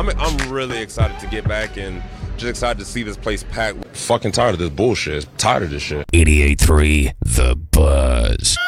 I'm really excited to get back and just excited to see this place packed. Fucking tired of this bullshit. Tired of this shit. 88.3 The Buzz.